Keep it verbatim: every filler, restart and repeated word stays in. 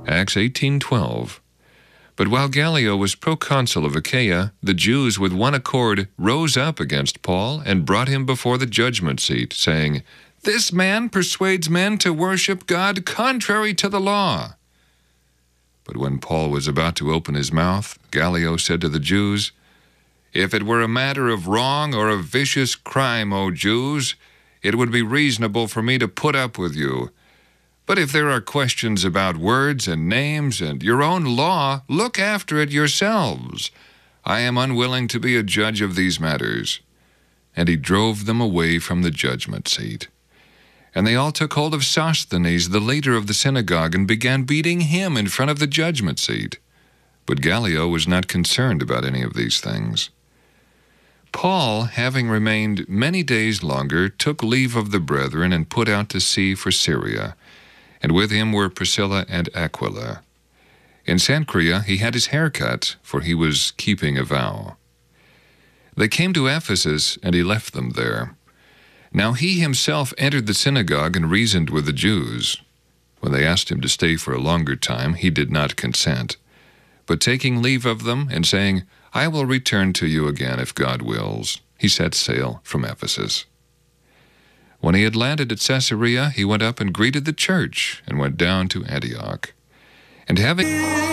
Acts eighteen twelve. But while Gallio was proconsul of Achaia, the Jews with one accord rose up against Paul and brought him before the judgment seat, saying, "This man persuades men to worship God contrary to the law." But when Paul was about to open his mouth, Gallio said to the Jews, "If it were a matter of wrong or of vicious crime, O Jews, it would be reasonable for me to put up with you. But if there are questions about words and names and your own law, look after it yourselves. I am unwilling to be a judge of these matters." And he drove them away from the judgment seat. And they all took hold of Sosthenes, the leader of the synagogue, and began beating him in front of the judgment seat. But Gallio was not concerned about any of these things. Paul, having remained many days longer, took leave of the brethren and put out to sea for Syria. And with him were Priscilla and Aquila. In Cenchrea he had his hair cut, for he was keeping a vow. They came to Ephesus, and he left them there. Now he himself entered the synagogue and reasoned with the Jews. When they asked him to stay for a longer time, he did not consent. But taking leave of them, and saying, "I will return to you again if God wills," he set sail from Ephesus. When he had landed at Caesarea, he went up and greeted the church, and went down to Antioch. And having